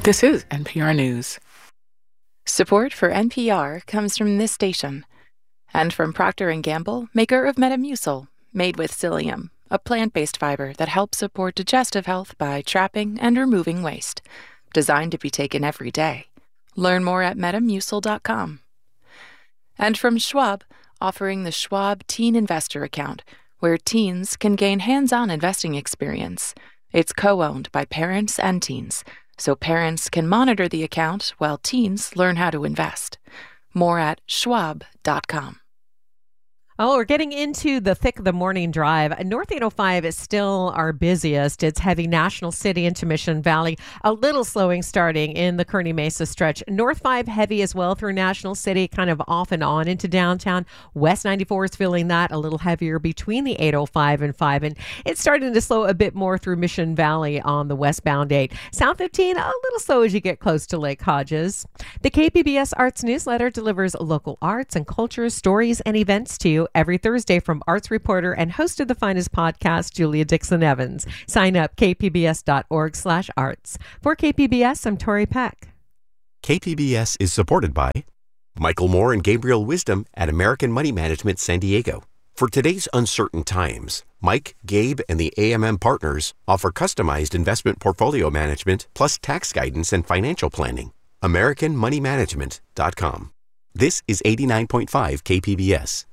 This is NPR News. Support for NPR comes from this station and from Procter & Gamble, maker of Metamucil, made with psyllium, a plant-based fiber that helps support digestive health by trapping and removing waste. Designed to be taken every day. Learn more at metamucil.com. And from Schwab, offering the Schwab Teen Investor Account, where teens can gain hands-on investing experience. It's co-owned by parents and teens, so parents can monitor the account while teens learn how to invest. More at schwab.com. Oh, we're getting into the thick of the morning drive. North 805 is still our busiest. It's heavy National City into Mission Valley. A little slowing starting in the Kearney Mesa stretch. North 5 heavy as well through National City, kind of off and on into downtown. West 94 is feeling that a little heavier between the 805 and 5. And it's starting to slow a bit more through Mission Valley on the westbound 8. South 15, a little slow as you get close to Lake Hodges. The KPBS Arts newsletter delivers local arts and culture, stories, and events to you every Thursday from arts reporter and host of the finest podcast, Julia Dixon Evans. Sign up, kpbs.org/arts. For KPBS, I'm Tori Peck. KPBS is supported by Michael Moore and Gabriel Wisdom at American Money Management San Diego. For today's uncertain times, Mike, Gabe, and the AMM partners offer customized investment portfolio management plus tax guidance and financial planning. AmericanMoneyManagement.com. This is 89.5 KPBS.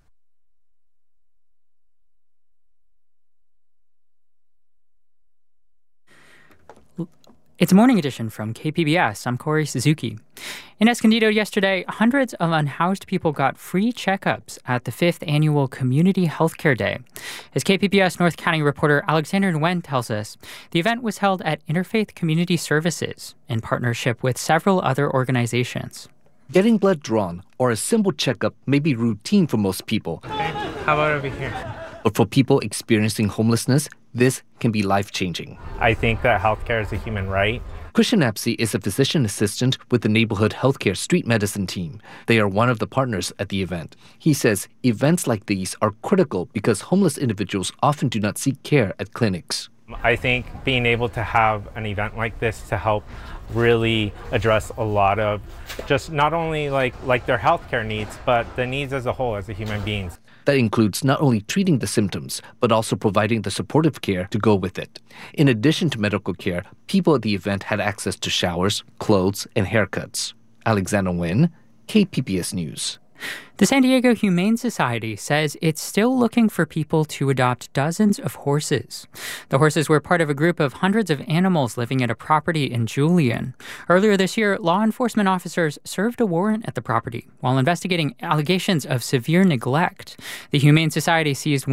It's Morning Edition from KPBS. I'm Corey Suzuki. In Escondido yesterday, hundreds of unhoused people got free checkups at the 5th Annual Community Healthcare Day. As KPBS North County reporter Alexander Nguyen tells us, the event was held at Interfaith Community Services in partnership with several other organizations. Getting blood drawn or a simple checkup may be routine for most people. Okay. How about over here? But for people experiencing homelessness, this can be life-changing. I think that healthcare is a human right. Christian Apsey is a physician assistant with the Neighborhood Healthcare Street Medicine team. They are one of the partners at the event. He says events like these are critical because homeless individuals often do not seek care at clinics. I think being able to have an event like this to help really address a lot of just not only like their healthcare needs, but the needs as a whole as a human beings. That includes not only treating the symptoms, but also providing the supportive care to go with it. In addition to medical care, people at the event had access to showers, clothes, and haircuts. Alexander Nguyen, KPBS News. The San Diego Humane Society says it's still looking for people to adopt dozens of horses. The horses were part of a group of hundreds of animals living at a property in Julian. Earlier this year, law enforcement officers served a warrant at the property while investigating allegations of severe neglect. The Humane Society seized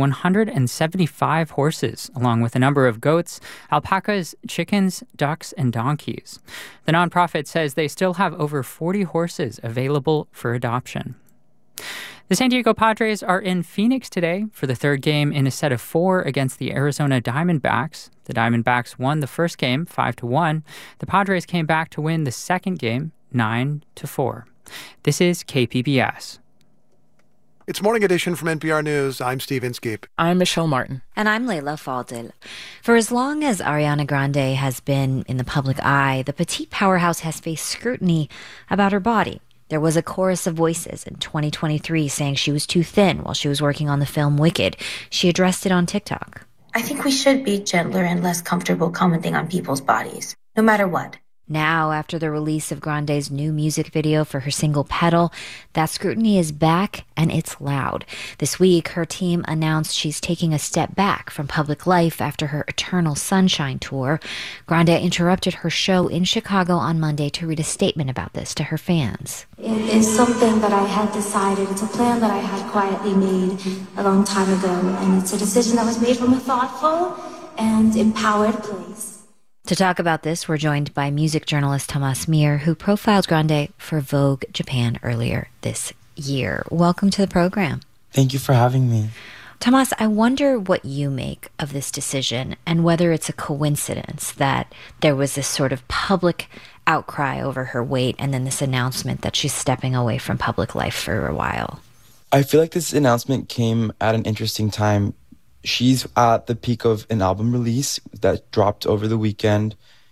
175 horses, along with a number of goats, alpacas, chickens, ducks, and donkeys. The nonprofit says they still have over 40 horses available for adoption. The San Diego Padres are in Phoenix today for the third game in a set of 4 against the Arizona Diamondbacks. The Diamondbacks won the first game 5-1. The Padres came back to win the second game 9-4. This is KPBS. It's Morning Edition from NPR News. I'm Steve Inskeep. I'm Michelle Martin. And I'm Leila Fadel. For as long as Ariana Grande has been in the public eye, the petite powerhouse has faced scrutiny about her body. There was a chorus of voices in 2023 saying she was too thin while she was working on the film Wicked. She addressed it on TikTok. I think we should be gentler and less comfortable commenting on people's bodies, no matter what. Now, after the release of Grande's new music video for her single Petal, that scrutiny is back and it's loud. This week, her team announced she's taking a step back from public life after her Eternal Sunshine tour. Grande interrupted her show in Chicago on Monday to read a statement about this to her fans. It is something that I had decided. It's a plan that I had quietly made a long time ago, and it's a decision that was made from a thoughtful and empowered place. To talk about this, we're joined by music journalist Thomas Mir, who profiled Grande for Vogue Japan earlier this year. Welcome to the program. Thank you for having me. Thomas, I wonder what you make of this decision and whether it's a coincidence that there was this sort of public outcry over her weight and then this announcement that she's stepping away from public life for a while. I feel like this announcement came at an interesting time. She's at the peak of an album release that dropped over the weekend.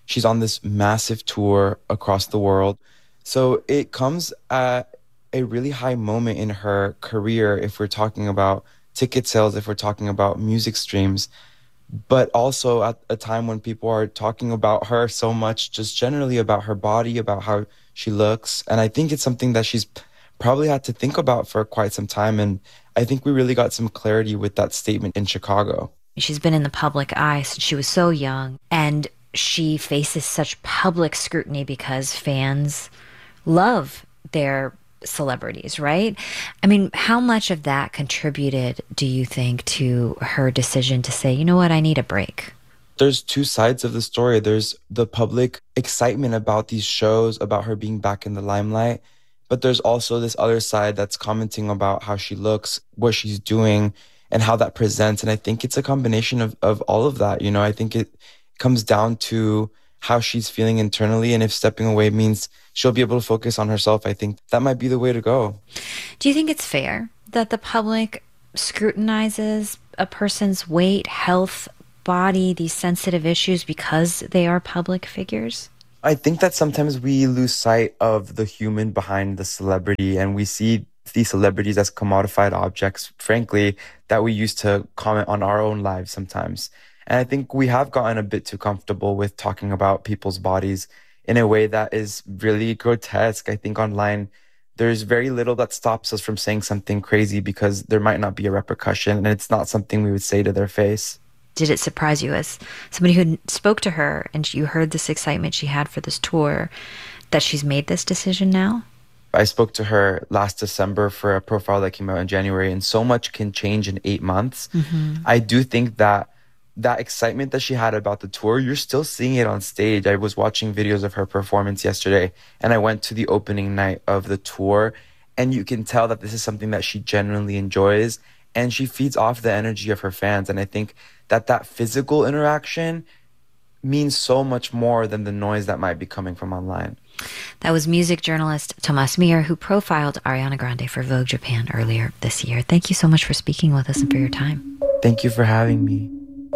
She's on this massive tour across the world. So it comes at a really high moment in her career if we're talking about ticket sales, if we're talking about music streams, but also at a time when people are talking about her so much, just generally about her body, about how she looks. And I think it's something that she's probably had to think about for quite some time. And I think we really got some clarity with that statement in Chicago. She's been in the public eye since she was so young, and she faces such public scrutiny because fans love their celebrities, right? I mean, how much of that contributed, do you think, to her decision to say, you know what, I need a break? There's two sides of the story. There's the public excitement about these shows, about her being back in the limelight. But there's also this other side that's commenting about how she looks, what she's doing, and how that presents. And I think it's a combination of all of that. You know, I think it comes down to how she's feeling internally. And if stepping away means she'll be able to focus on herself, I think that might be the way to go. Do you think it's fair that the public scrutinizes a person's weight, health, body, these sensitive issues because they are public figures? I think that sometimes we lose sight of the human behind the celebrity, and we see these celebrities as commodified objects, frankly, that we use to comment on our own lives sometimes. And I think we have gotten a bit too comfortable with talking about people's bodies in a way that is really grotesque. I think online, there's very little that stops us from saying something crazy because there might not be a repercussion, and it's not something we would say to their face. Did it surprise you, as somebody who spoke to her and you heard this excitement she had for this tour, that she's made this decision now? I spoke to her last December for a profile that came out in January, and so much can change in 8 months. I do think that excitement that she had about the tour, you're still seeing it on stage. I was watching videos of her performance yesterday, and I went to the opening night of the tour, and you can tell that this is something that she genuinely enjoys, and she feeds off the energy of her fans. And I think that physical interaction means so much more than the noise that might be coming from online. That was music journalist Tomas Mir, who profiled Ariana Grande for Vogue Japan earlier this year. Thank you so much for speaking with us and for your time. Thank you for having me.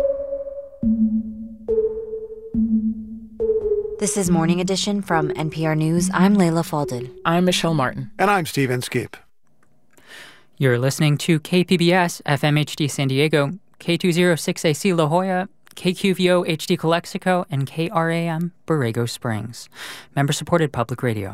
This is Morning Edition from NPR News. I'm Layla Falded. I'm Michelle Martin. And I'm Steve Inskeep. You're listening to KPBS FMHD San Diego, K206AC La Jolla, KQVO HD Calexico, and KRAM Borrego Springs. Member-supported public radio.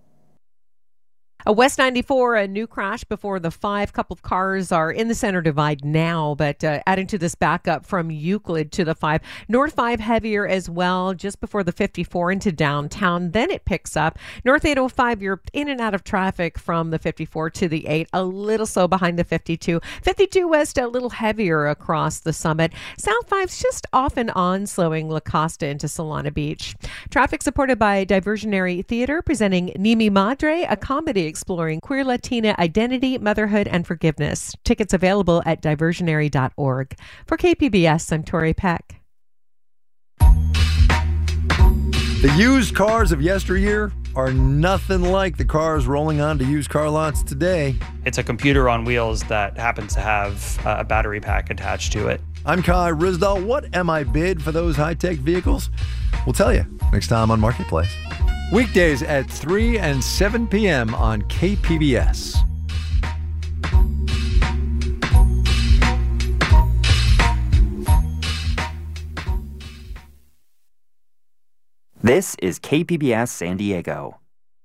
A West 94, a new crash before the 5. Couple of cars are in the center divide now, but adding to this backup from Euclid to the 5. North 5 heavier as well, just before the 54 into downtown. Then it picks up. North 805, you're in and out of traffic from the 54 to the 8. A little slow behind the 52. 52 West, a little heavier across the Summit. South 5's just off and on, slowing La Costa into Solana Beach. Traffic supported by Diversionary Theater, presenting Ni Mi Madre, a comedy exploring queer Latina identity, motherhood, and forgiveness. Tickets available at diversionary.org. For KPBS, I'm Tori Peck. The used cars of yesteryear are nothing like the cars rolling onto used car lots today. It's a computer on wheels that happens to have a battery pack attached to it. I'm Kai Rizdal. What am I bid for those high-tech vehicles? We'll tell you next time on Marketplace. Weekdays at 3 and 7 p.m. on KPBS. This is KPBS San Diego.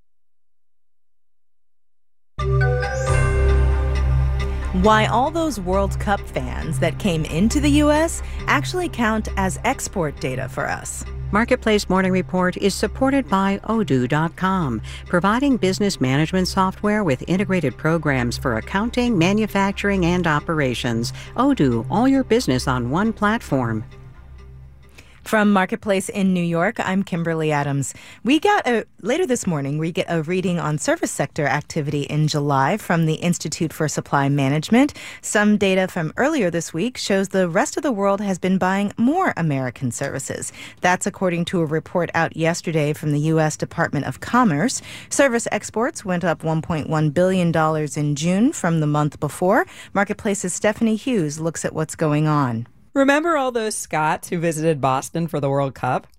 Why all those World Cup fans that came into the U.S. actually count as export data for us. Marketplace Morning Report is supported by Odoo.com, providing business management software with integrated programs for accounting, manufacturing, and operations. Odoo, all your business on one platform. From Marketplace in New York, I'm Kimberly Adams. Later this morning, we get a reading on service sector activity in July from the Institute for Supply Management. Some data from earlier this week shows the rest of the world has been buying more American services. That's according to a report out yesterday from the U.S. Department of Commerce. Service exports went up $1.1 billion in June from the month before. Marketplace's Stephanie Hughes looks at what's going on. Remember all those Scots who visited Boston for the World Cup?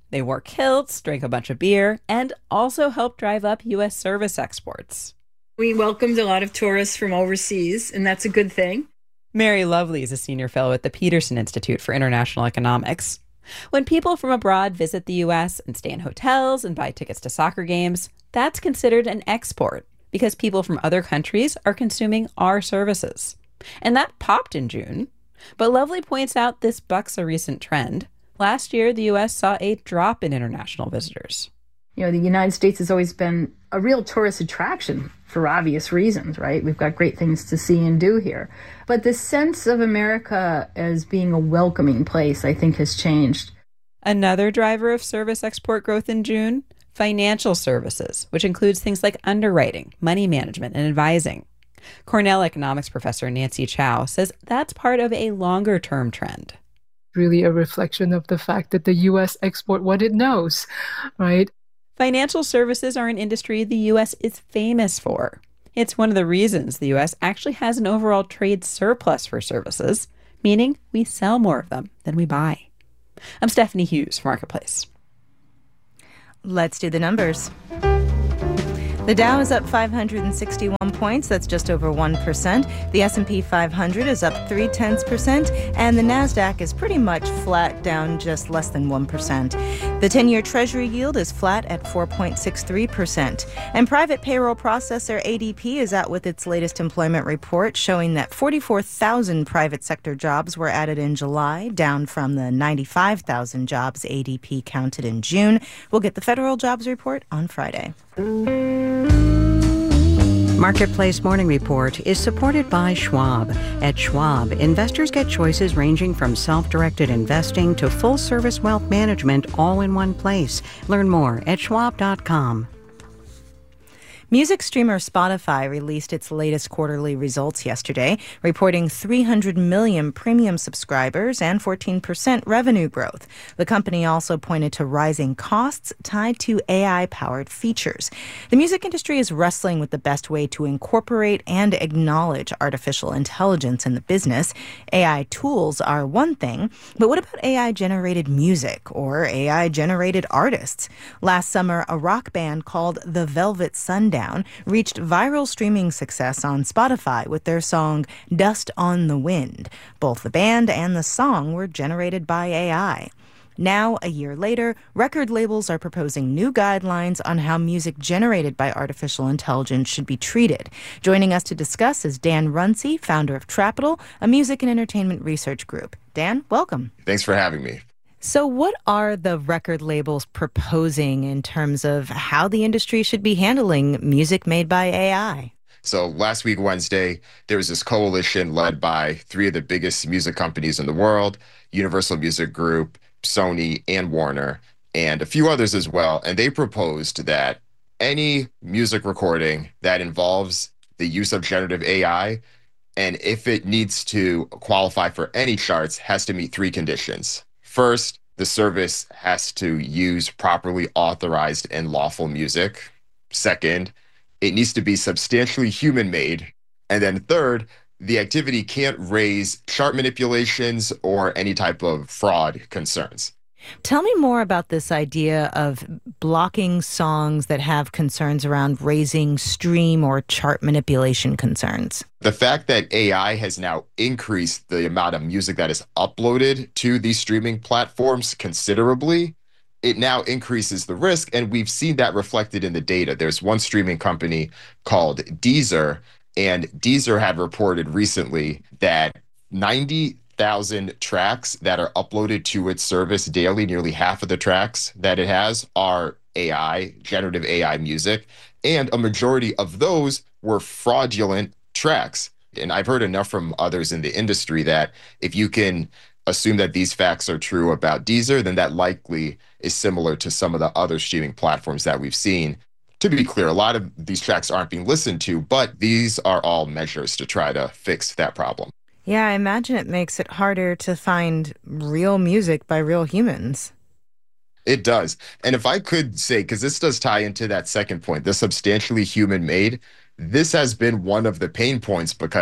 They wore kilts, drank a bunch of beer, and also helped drive up U.S. service exports. We welcomed a lot of tourists from overseas, and that's a good thing. Mary Lovely is a senior fellow at the Peterson Institute for International Economics. When people from abroad visit the U.S. and stay in hotels and buy tickets to soccer games, that's considered an export because people from other countries are consuming our services. And that popped in June. But Lovely points out this bucks a recent trend. Last year, the U.S. saw a drop in international visitors. You know, the United States has always been a real tourist attraction for obvious reasons, right? We've got great things to see and do here. But the sense of America as being a welcoming place, I think, has changed. Another driver of service export growth in June, financial services, which includes things like underwriting, money management, and advising. Cornell economics professor Nancy Chow says that's part of a longer-term trend. Really a reflection of the fact that the U.S. export what it knows, right? Financial services are an industry the U.S. is famous for. It's one of the reasons the U.S. actually has an overall trade surplus for services, meaning we sell more of them than we buy. I'm Stephanie Hughes for Marketplace. Let's do the numbers. The Dow is up 561 points. That's just over 1%. The S&P 500 is up 0.3%, and the Nasdaq is pretty much flat, down just less than 1%. The 10-year Treasury yield is flat at 4.63%. And private payroll processor ADP is out with its latest employment report, showing that 44,000 private sector jobs were added in July, down from the 95,000 jobs ADP counted in June. We'll get the federal jobs report on Friday. Marketplace Morning Report is supported by Schwab. At Schwab, investors get choices ranging from self-directed investing to full-service wealth management all in one place. Learn more at schwab.com. Music streamer Spotify released its latest quarterly results yesterday, reporting 300 million premium subscribers and 14% revenue growth. The company also pointed to rising costs tied to AI-powered features. The music industry is wrestling with the best way to incorporate and acknowledge artificial intelligence in the business. AI tools are one thing, but what about AI-generated music or AI-generated artists? Last summer, a rock band called The Velvet Sundown reached viral streaming success on Spotify with their song Dust on the Wind. Both the band and the song were generated by AI. Now, a year later, record labels are proposing new guidelines on how music generated by artificial intelligence should be treated. Joining us to discuss is Dan Runcie, founder of Trapital, a music and entertainment research group. Dan, welcome. Thanks for having me. So what are the record labels proposing in terms of how the industry should be handling music made by AI? So last week, Wednesday, there was this coalition led by three of the biggest music companies in the world, Universal Music Group, Sony, and Warner, and a few others as well. And they proposed that any music recording that involves the use of generative AI, and if it needs to qualify for any charts, has to meet three conditions. First, the service has to use properly authorized and lawful music. Second, it needs to be substantially human-made. And then third, the activity can't raise chart manipulations or any type of fraud concerns. Tell me more about this idea of blocking songs that have concerns around raising stream or chart manipulation concerns. The fact that AI has now increased the amount of music that is uploaded to these streaming platforms considerably, it now increases the risk, and we've seen that reflected in the data. There's one streaming company called Deezer, and Deezer had reported recently that 90,000 tracks that are uploaded to its service daily, nearly half of the tracks that it has are AI, generative AI music, and a majority of those were fraudulent tracks. And I've heard enough from others in the industry that if you can assume that these facts are true about Deezer, then that likely is similar to some of the other streaming platforms that we've seen. To be clear, a lot of these tracks aren't being listened to, but these are all measures to try to fix that problem. Yeah, I imagine it makes it harder to find real music by real humans. It does. And if I could say, because this does tie into that second point, the substantially human-made, this has been one of the pain points because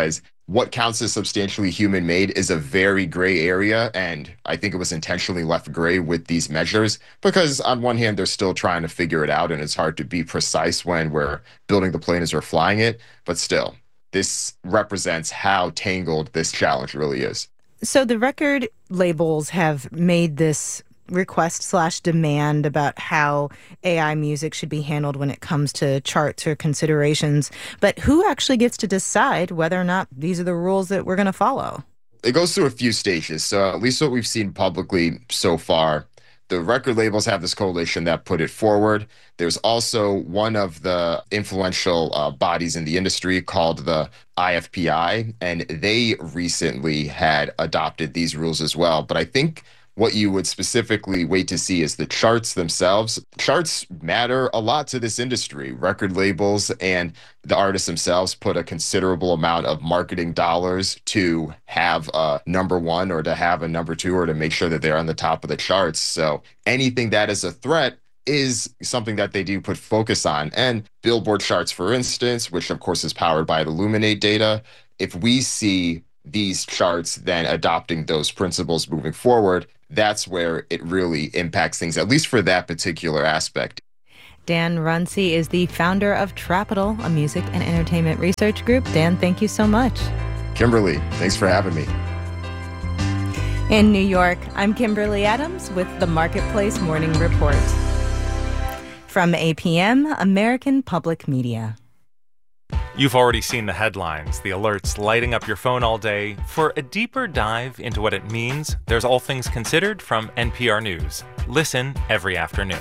what counts as substantially human-made is a very gray area, and I think it was intentionally left gray with these measures because on one hand, they're still trying to figure it out, and it's hard to be precise when we're building the plane as we're flying it, but still, this represents how tangled this challenge really is. So the record labels have made this request/demand about how AI music should be handled when it comes to charts or considerations. But who actually gets to decide whether or not these are the rules that we're going to follow? It goes through a few stages. So at least what we've seen publicly so far, the record labels have this coalition that put it forward. There's also one of the influential bodies in the industry called the IFPI, and they recently had adopted these rules as well. But I think what you would specifically wait to see is the charts themselves. Charts matter a lot to this industry. Record labels and the artists themselves put a considerable amount of marketing dollars to have a number one or to have a number two or to make sure that they're on the top of the charts. So anything that is a threat is something that they do put focus on. And Billboard charts, for instance, which of course is powered by the Luminate data, if we see these charts then adopting those principles moving forward, that's where it really impacts things, at least for that particular aspect. Dan Runcie is the founder of Trapital, a music and entertainment research group. Dan, thank you so much. Kimberly, thanks for having me. In New York, I'm Kimberly Adams with the Marketplace Morning Report. From APM, American Public Media. You've already seen the headlines, the alerts lighting up your phone all day. For a deeper dive into what it means, there's All Things Considered from NPR News. Listen every afternoon.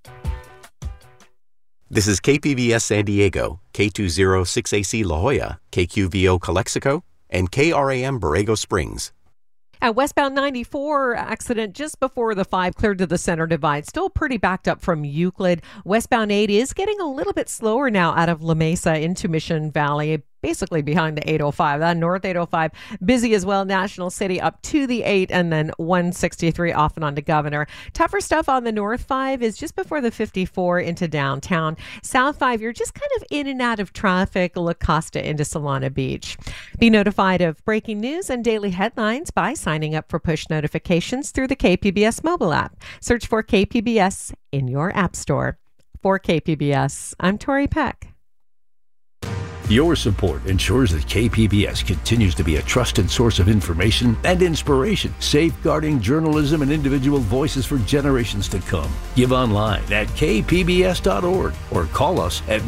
This is KPBS San Diego, K206AC La Jolla, KQVO Calexico, and KRAM Borrego Springs. At westbound 94 accident just before the 5 cleared to the center divide. Still pretty backed up from Euclid. Westbound 8 is getting a little bit slower now out of La Mesa into Mission Valley, basically behind the 805. That North 805 busy as well. National City up to the 8 and then 163 off and on to Governor. Tougher stuff on the North 5 is just before the 54 into downtown. South 5, you're just kind of in and out of traffic. La Costa into Solana Beach. Be notified of breaking news and daily headlines by signing up for push notifications through the KPBS mobile app. Search for KPBS in your app store. For KPBS, I'm Tori Peck. Your support ensures that KPBS continues to be a trusted source of information and inspiration, safeguarding journalism and individual voices for generations to come. Give online at kpbs.org or call us at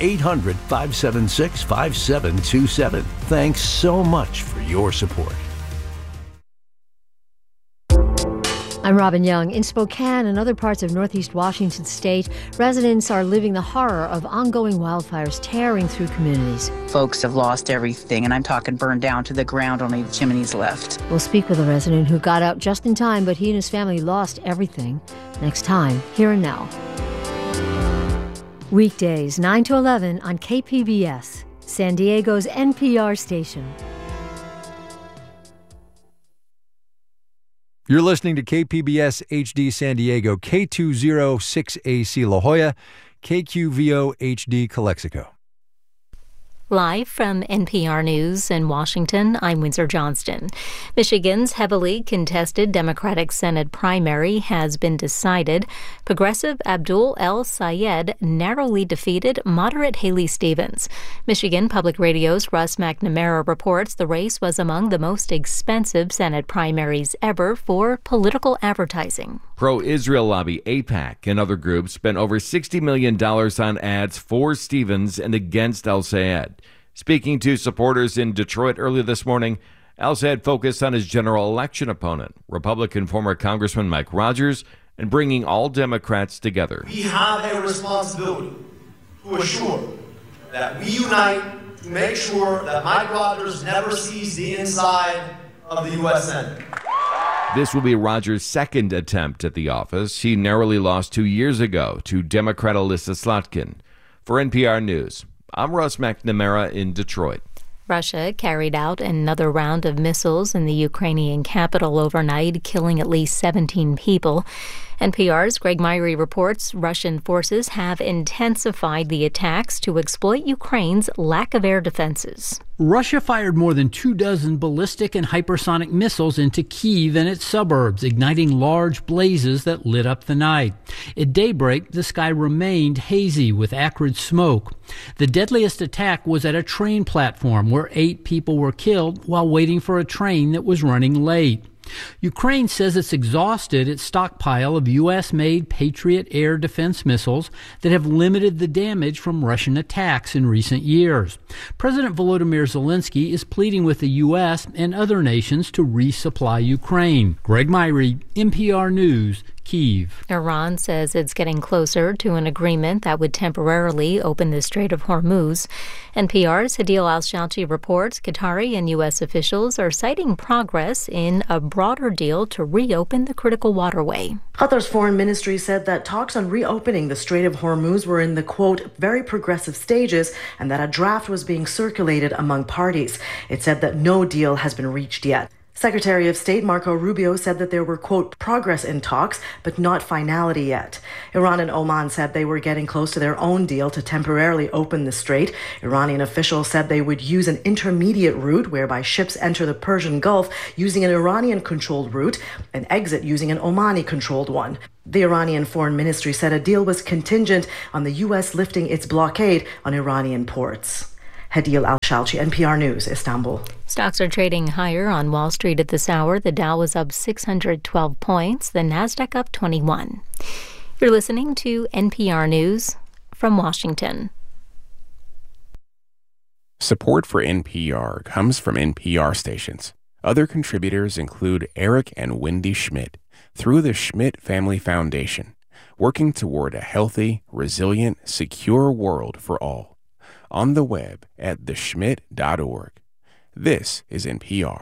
1-800-576-5727. Thanks so much for your support. I'm Robin Young. In Spokane and other parts of northeast Washington state, residents are living the horror of ongoing wildfires tearing through communities. Folks have lost everything, and I'm talking burned down to the ground, only the chimneys left. We'll speak with a resident who got out just in time, but he and his family lost everything. Next time, Here and Now. Weekdays, 9 to 11 on KPBS, San Diego's NPR station. You're listening to KPBS HD San Diego, K206AC La Jolla, KQVO HD Calexico. Live from NPR News in Washington, I'm Windsor Johnston. Michigan's heavily contested Democratic Senate primary has been decided. Progressive Abdul El-Sayed narrowly defeated moderate Haley Stevens. Michigan Public Radio's Russ McNamara reports the race was among the most expensive Senate primaries ever for political advertising. Pro-Israel lobby AIPAC and other groups spent over $60 million on ads for Stevens and against El-Sayed. Speaking to supporters in Detroit early this morning, El-Sayed focused on his general election opponent, Republican former Congressman Mike Rogers, and bringing all Democrats together. We have a responsibility to assure that we unite to make sure that Mike Rogers never sees the inside of the U.S. Senate. This will be Rogers' second attempt at the office. He narrowly lost 2 years ago to Democrat Alyssa Slotkin. For NPR News, I'm Russ McNamara in Detroit. Russia carried out another round of missiles in the Ukrainian capital overnight, killing at least 17 people. NPR's Greg Myrie reports Russian forces have intensified the attacks to exploit Ukraine's lack of air defenses. Russia fired more than 24 ballistic and hypersonic missiles into Kyiv and its suburbs, igniting large blazes that lit up the night. At daybreak, the sky remained hazy with acrid smoke. The deadliest attack was at a train platform where 8 people were killed while waiting for a train that was running late. Ukraine says it's exhausted its stockpile of U.S.-made Patriot air defense missiles that have limited the damage from Russian attacks in recent years. President Volodymyr Zelensky is pleading with the U.S. and other nations to resupply Ukraine. Greg Myrie, NPR News, Kyiv. Iran says it's getting closer to an agreement that would temporarily open the Strait of Hormuz. NPR's Hadil Al-Shalchi reports Qatari and U.S. officials are citing progress in a broader deal to reopen the critical waterway. Qatar's foreign ministry said that talks on reopening the Strait of Hormuz were in the, quote, very progressive stages and that a draft was being circulated among parties. It said that no deal has been reached yet. Secretary of State Marco Rubio said that there were, quote, progress in talks, but not finality yet. Iran and Oman said they were getting close to their own deal to temporarily open the strait. Iranian officials said they would use an intermediate route whereby ships enter the Persian Gulf using an Iranian-controlled route and exit using an Omani-controlled one. The Iranian Foreign Ministry said a deal was contingent on the U.S. lifting its blockade on Iranian ports. Hadil Al-Shalchi, NPR News, Istanbul. Stocks are trading higher on Wall Street at this hour. The Dow was up 612 points, the Nasdaq up 21. You're listening to NPR News from Washington. Support for NPR comes from NPR stations. Other contributors include Eric and Wendy Schmidt through the Schmidt Family Foundation, working toward a healthy, resilient, secure world for all. On the web at theschmidt.org. This is NPR.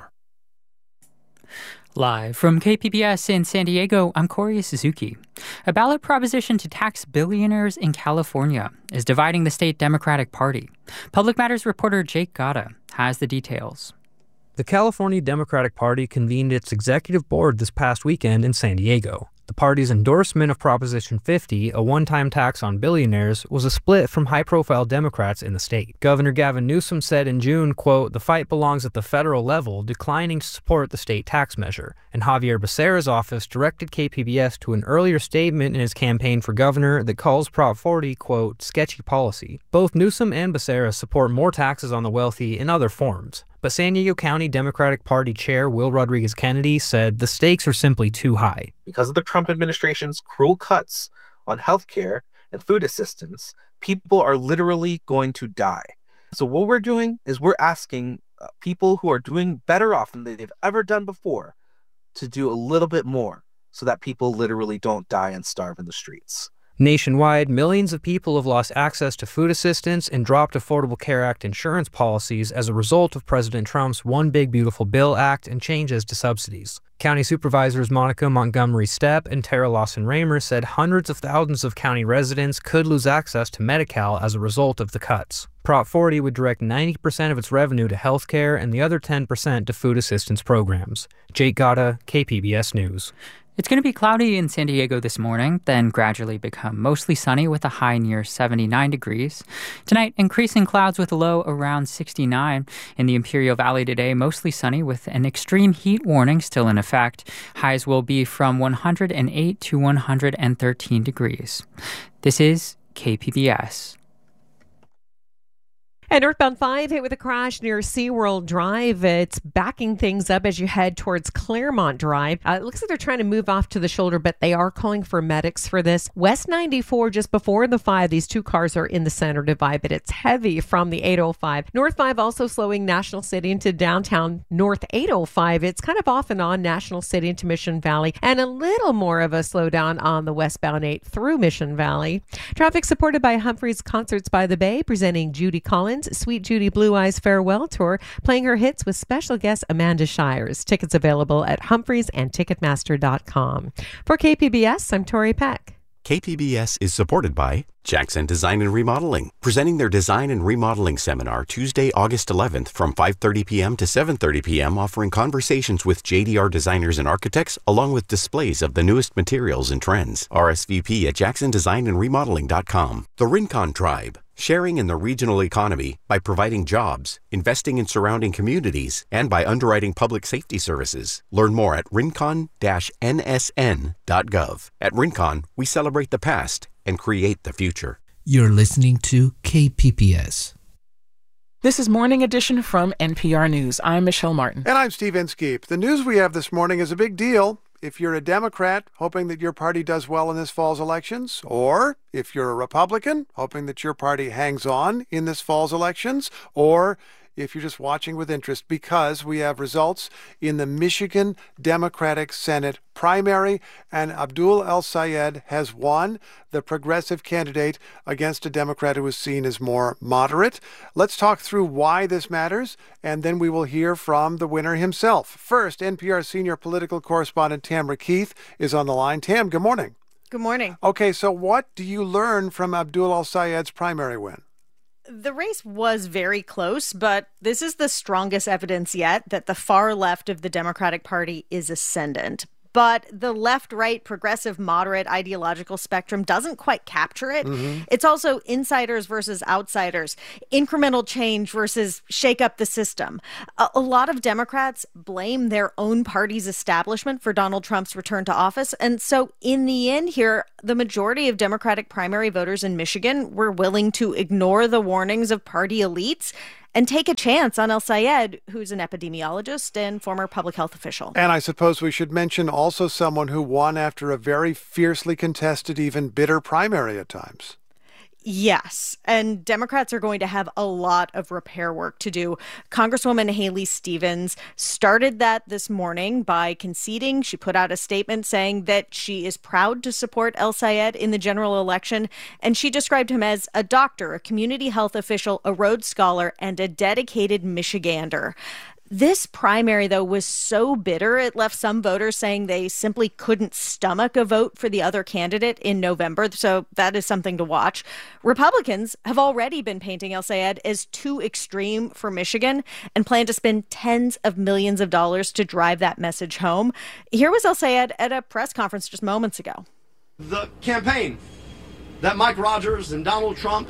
Live from KPBS in San Diego, I'm Corey Suzuki. A ballot proposition to tax billionaires in California is dividing the state Democratic Party. Public Matters reporter Jake Gata has the details. The California Democratic Party convened its executive board this past weekend in San Diego. The party's endorsement of Proposition 50, a one-time tax on billionaires, was a split from high-profile Democrats in the state. Governor Gavin Newsom said in June, quote, "The fight belongs at the federal level, declining to support the state tax measure." And Javier Becerra's office directed KPBS to an earlier statement in his campaign for governor that calls Prop 40, quote, "sketchy policy." Both Newsom and Becerra support more taxes on the wealthy in other forms. But San Diego County Democratic Party Chair Will Rodriguez Kennedy said the stakes are simply too high. Because of the Trump administration's cruel cuts on health care and food assistance, people are literally going to die. So what we're doing is we're asking people who are doing better off than they've ever done before to do a little bit more so that people literally don't die and starve in the streets. Nationwide, millions of people have lost access to food assistance and dropped Affordable Care Act insurance policies as a result of President Trump's One Big Beautiful Bill Act and changes to subsidies. County Supervisors Monica Montgomery Stepp and Tara Lawson-Raymer said hundreds of thousands of county residents could lose access to Medi-Cal as a result of the cuts. Prop 40 would direct 90% of its revenue to health care and the other 10% to food assistance programs. Jake Gata, KPBS News. It's going to be cloudy in San Diego this morning, then gradually become mostly sunny with a high near 79 degrees. Tonight, increasing clouds with a low around 69. In the Imperial Valley today, mostly sunny with an extreme heat warning still in effect. Highs will be from 108 to 113 degrees. This is KPBS. And northbound 5 hit with a crash near SeaWorld Drive. It's backing things up as you head towards Claremont Drive. It looks like they're trying to move off to the shoulder, but they are calling for medics for this. West 94, just before the 5, these two cars are in the center divide, but it's heavy from the 805. North 5 also slowing National City into downtown. North 805, it's kind of off and on National City into Mission Valley, and a little more of a slowdown on the westbound 8 through Mission Valley. Traffic supported by Humphreys Concerts by the Bay, presenting Judy Collins' Sweet Judy Blue Eyes Farewell Tour, playing her hits with special guest Amanda Shires. Tickets available at Humphreys and Ticketmaster.com. For KPBS, I'm Tori Peck. KPBS is supported by Jackson Design and Remodeling, presenting their Design and Remodeling Seminar Tuesday, August 11th from 5:30 p.m. to 7:30 p.m., offering conversations with JDR designers and architects, along with displays of the newest materials and trends. RSVP at jacksondesignandremodeling.com. The Rincon Tribe, sharing in the regional economy by providing jobs, investing in surrounding communities, and by underwriting public safety services. Learn more at rincon-nsn.gov. At Rincon, we celebrate the past and create the future. You're listening to KPPS. This is Morning Edition from NPR News. I'm Michelle Martin. And I'm Steve Inskeep. The news we have this morning is a big deal. If you're a Democrat, hoping that your party does well in this fall's elections, or if you're a Republican, hoping that your party hangs on in this fall's elections, or if you're just watching with interest, because we have results in the Michigan Democratic Senate primary, and Abdul El-Sayed has won, the progressive candidate, against a Democrat who is seen as more moderate. Let's talk through why this matters, and then we will hear from the winner himself. First, NPR senior political correspondent Tamara Keith is on the line. Tam, good morning. Good morning. Okay, so what do you learn from Abdul El-Sayed's primary win? The race was very close, but this is the strongest evidence yet that the far left of the Democratic Party is ascendant. But the left-right, progressive, moderate ideological spectrum doesn't quite capture it. Mm-hmm. It's also insiders versus outsiders, incremental change versus shake up the system. A lot of Democrats blame their own party's establishment for Donald Trump's return to office. And so in the end here, the majority of Democratic primary voters in Michigan were willing to ignore the warnings of party elites and take a chance on El-Sayed, who's an epidemiologist and former public health official. And I suppose we should mention also someone who won after a very fiercely contested, even bitter primary at times. Yes, and Democrats are going to have a lot of repair work to do. Congresswoman Haley Stevens started that this morning by conceding. She put out a statement saying that she is proud to support El-Sayed in the general election, and she described him as a doctor, a community health official, a Rhodes Scholar, and a dedicated Michigander. This primary, though, was so bitter, it left some voters saying they simply couldn't stomach a vote for the other candidate in November. So that is something to watch. Republicans have already been painting El-Sayed as too extreme for Michigan and plan to spend tens of millions of dollars to drive that message home. Here was El-Sayed at a press conference just moments ago. The campaign that Mike Rogers and Donald Trump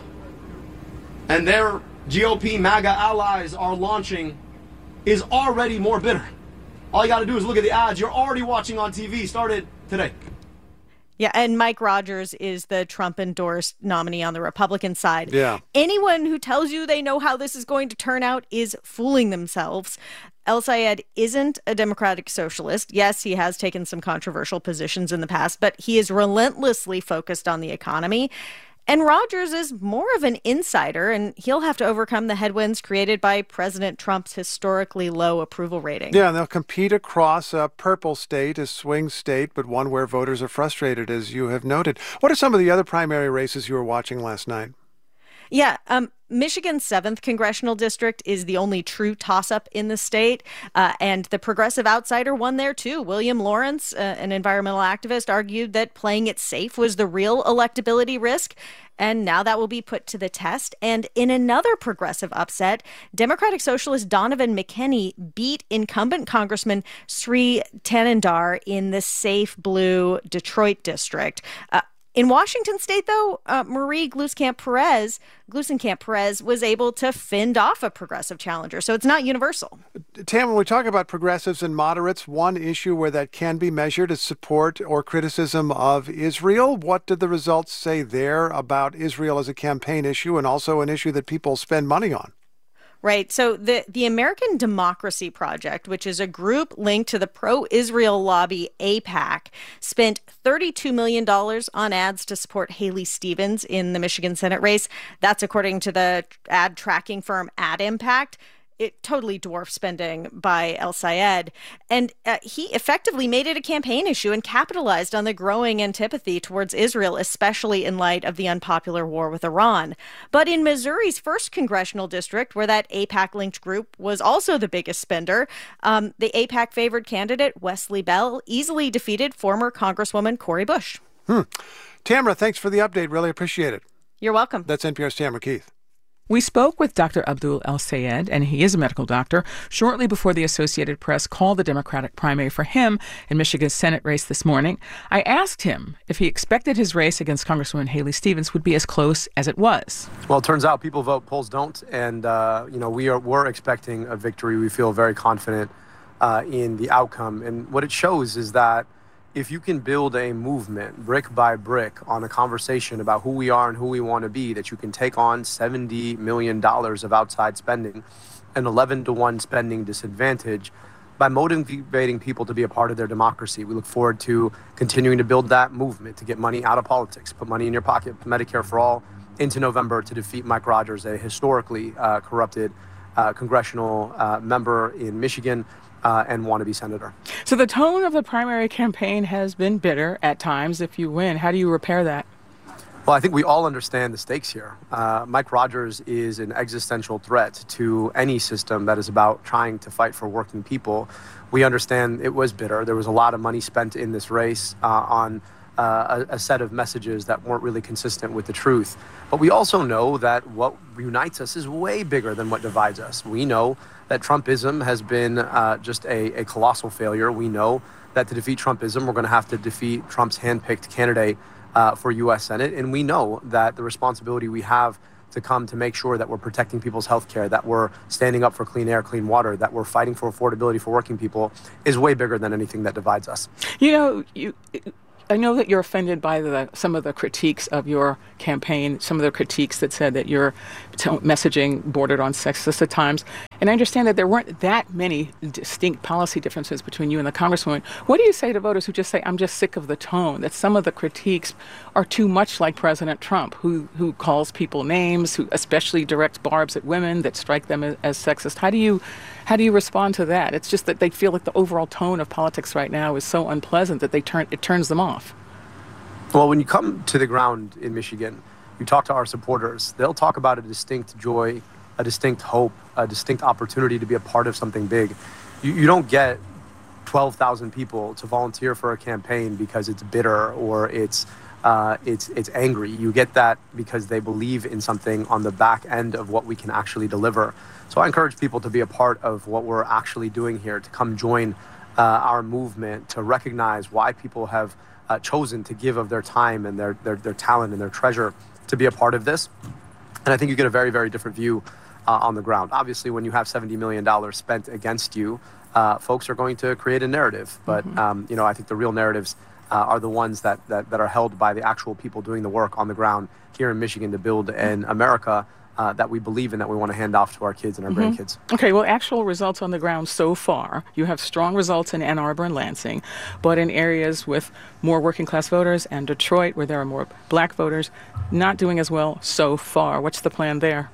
and their GOP MAGA allies are launching is already more bitter. All you got to do is look at the ads you're already watching on TV. Started today. Yeah, and Mike Rogers is the Trump-endorsed nominee on the Republican side. Yeah. Anyone who tells you they know how this is going to turn out is fooling themselves. El-Sayed isn't a democratic socialist. Yes, he has taken some controversial positions in the past, but he is relentlessly focused on the economy. And Rogers is more of an insider, and he'll have to overcome the headwinds created by President Trump's historically low approval rating. Yeah, and they'll compete across a purple state, a swing state, but one where voters are frustrated, as you have noted. What are some of the other primary races you were watching last night? Yeah, Michigan's 7th congressional district is the only true toss-up in the state, and the progressive outsider won there, too. William Lawrence, an environmental activist, argued that playing it safe was the real electability risk, and now that will be put to the test. And in another progressive upset, Democratic Socialist Donovan McKinney beat incumbent Congressman Sri Tanandar in the safe blue Detroit district. In Washington state, though, Marie Gluesenkamp-Perez was able to fend off a progressive challenger, so it's not universal. Tam, when we talk about progressives and moderates, one issue where that can be measured is support or criticism of Israel. What did the results say there about Israel as a campaign issue and also an issue that people spend money on? Right. So the American Democracy Project, which is a group linked to the pro-Israel lobby AIPAC, spent $32 million on ads to support Haley Stevens in the Michigan Senate race. That's according to the ad tracking firm Ad Impact. It totally dwarfs spending by El-Sayed. And he effectively made it a campaign issue and capitalized on the growing antipathy towards Israel, especially in light of the unpopular war with Iran. But in Missouri's 1st congressional district, where that AIPAC-linked group was also the biggest spender, the AIPAC-favored candidate, Wesley Bell, easily defeated former Congresswoman Cori Bush. Tamara, thanks for the update. Really appreciate it. You're welcome. That's NPR's Tamara Keith. We spoke with Dr. Abdul El-Sayed, and he is a medical doctor, shortly before the Associated Press called the Democratic primary for him in Michigan's Senate race this morning. I asked him if he expected his race against Congresswoman Haley Stevens would be as close as it was. Well, it turns out people vote, polls don't, and we're expecting a victory. We feel very confident in the outcome, and what it shows is that if you can build a movement brick by brick on a conversation about who we are and who we want to be, that you can take on $70 million of outside spending, an 11-to-1 spending disadvantage, by motivating people to be a part of their democracy. We look forward to continuing to build that movement, to get money out of politics, put money in your pocket, Medicare for all, into November to defeat Mike Rogers, a historically corrupted congressional member in Michigan, and wannabe senator. So the tone of the primary campaign has been bitter at times. If you win, how do you repair that? Well, I think we all understand the stakes here. Mike Rogers is an existential threat to any system that is about trying to fight for working people. We understand it was bitter. There was a lot of money spent in this race on a set of messages that weren't really consistent with the truth. But we also know that what unites us is way bigger than what divides us. We know that Trumpism has been just a colossal failure. We know that to defeat Trumpism, we're going to have to defeat Trump's handpicked candidate for U.S. Senate. And we know that the responsibility we have to come to make sure that we're protecting people's health care, that we're standing up for clean air, clean water, that we're fighting for affordability for working people is way bigger than anything that divides us. I know that you're offended by some of the critiques of your campaign, some of the critiques that said that your messaging bordered on sexist at times. And I understand that there weren't that many distinct policy differences between you and the Congresswoman. What do you say to voters who just say, I'm just sick of the tone, that some of the critiques are too much like President Trump, who calls people names, who especially directs barbs at women that strike them as sexist? How do you respond to that? It's just that they feel like the overall tone of politics right now is so unpleasant that it turns them off. Well, when you come to the ground in Michigan, you talk to our supporters, they'll talk about a distinct joy, a distinct hope, a distinct opportunity to be a part of something big. You don't get 12,000 people to volunteer for a campaign because it's bitter or it's angry. You get that because they believe in something on the back end of what we can actually deliver. So I encourage people to be a part of what we're actually doing here, to come join our movement, to recognize why people have chosen to give of their time and their talent and their treasure to be a part of this. And I think you get a very, very different view on the ground. Obviously, when you have $70 million spent against you, folks are going to create a narrative. But, I think the real narratives are the ones that are held by the actual people doing the work on the ground here in Michigan to build an America that we believe in, that we want to hand off to our kids and our grandkids. Okay, well, actual results on the ground so far, you have strong results in Ann Arbor and Lansing, but in areas with more working class voters and Detroit, where there are more black voters, not doing as well so far. What's the plan there?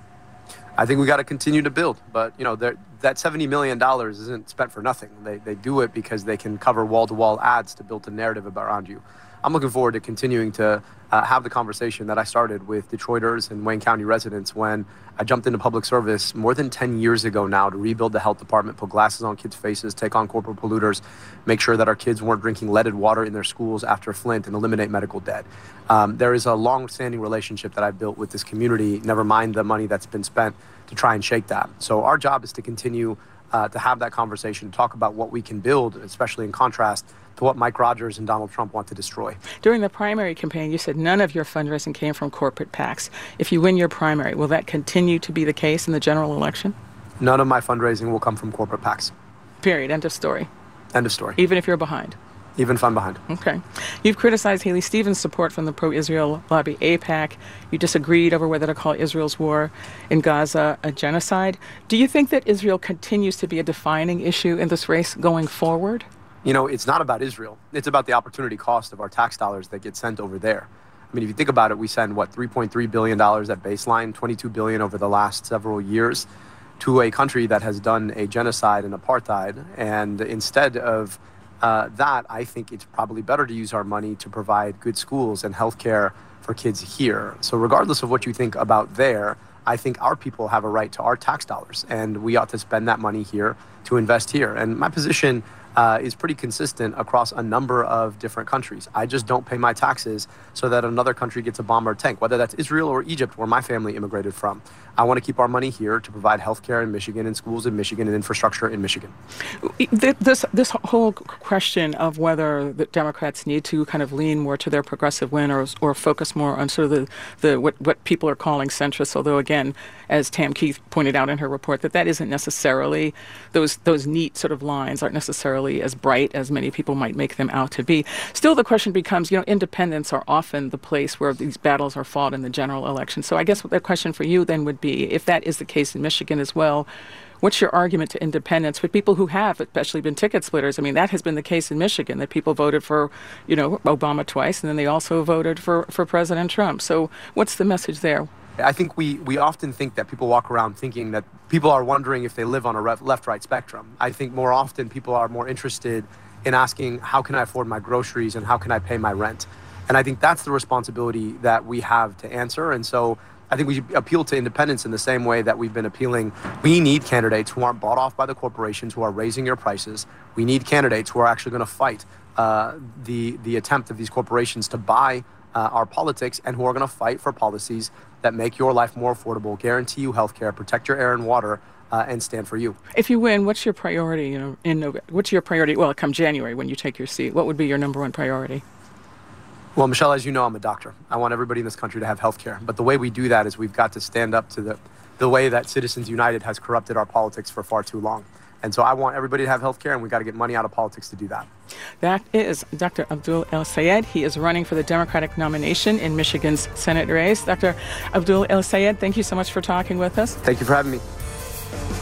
I think we got to continue to build, but that $70 million isn't spent for nothing. They do it because they can cover wall-to-wall ads to build a narrative around you. I'm looking forward to continuing to have the conversation that I started with Detroiters and Wayne County residents when I jumped into public service more than 10 years ago now to rebuild the health department, put glasses on kids' faces, take on corporate polluters, make sure that our kids weren't drinking leaded water in their schools after Flint, and eliminate medical debt. There is a long-standing relationship that I've built with this community, never mind the money that's been spent to try and shake that. So our job is to continue to have that conversation, talk about what we can build, especially in contrast to what Mike Rogers and Donald Trump want to destroy. During the primary campaign, you said none of your fundraising came from corporate PACs. If you win your primary, will that continue to be the case in the general election? None of my fundraising will come from corporate PACs. Period. End of story. End of story. Even if you're behind? Even if I'm behind. Okay. You've criticized Haley Stevens' support from the pro-Israel lobby AIPAC. You disagreed over whether to call Israel's war in Gaza a genocide. Do you think that Israel continues to be a defining issue in this race going forward? It's not about Israel. It's about the opportunity cost of our tax dollars that get sent over there. I mean, if you think about it, we send, $3.3 billion at baseline, $22 billion over the last several years to a country that has done a genocide and apartheid. And instead of that, I think it's probably better to use our money to provide good schools and healthcare for kids here. So regardless of what you think about there, I think our people have a right to our tax dollars, and we ought to spend that money here to invest here. And my position is pretty consistent across a number of different countries. I just don't pay my taxes so that another country gets a bomb or a tank, whether that's Israel or Egypt, where my family immigrated from. I want to keep our money here to provide healthcare in Michigan and schools in Michigan and infrastructure in Michigan. This whole question of whether the Democrats need to kind of lean more to their progressive win or focus more on sort of the what people are calling centrist, although again, as Tam Keith pointed out in her report, that isn't necessarily, those neat sort of lines aren't necessarily as bright as many people might make them out to be. Still, the question becomes, independents are often the place where these battles are fought in the general election. So I guess the question for you then would be, if that is the case in Michigan as well, what's your argument to independents for people who have especially been ticket splitters? I mean, that has been the case in Michigan, that people voted for, Obama twice, and then they also voted for President Trump. So what's the message there? I think we often think that people walk around thinking that people are wondering if they live on a left-right spectrum. I think more often people are more interested in asking, how can I afford my groceries and how can I pay my rent? And I think that's the responsibility that we have to answer. And so I think we appeal to independents in the same way that we've been appealing. We need candidates who aren't bought off by the corporations who are raising your prices. We need candidates who are actually going to fight the attempt of these corporations to buy our politics, and who are going to fight for policies that make your life more affordable, guarantee you health care, protect your air and water, and stand for you. If you win, what's your priority? What's your priority? Well, come January when you take your seat, what would be your number one priority? Well, Michelle, as you know, I'm a doctor. I want everybody in this country to have health care. But the way we do that is we've got to stand up to the way that Citizens United has corrupted our politics for far too long. And so I want everybody to have health care, and we've got to get money out of politics to do that. That is Dr. Abdul El-Sayed. He is running for the Democratic nomination in Michigan's Senate race. Dr. Abdul El-Sayed, thank you so much for talking with us. Thank you for having me.